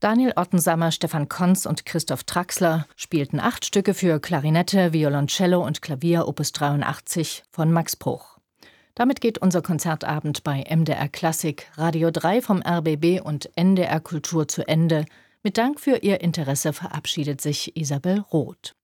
Daniel Ottensammer, Stefan Konz und Christoph Traxler spielten 8 Stücke für Klarinette, Violoncello und Klavier Opus 83 von Max Bruch. Damit geht unser Konzertabend bei MDR Klassik, Radio 3 vom RBB und NDR Kultur zu Ende. Mit Dank für Ihr Interesse verabschiedet sich Isabel Roth.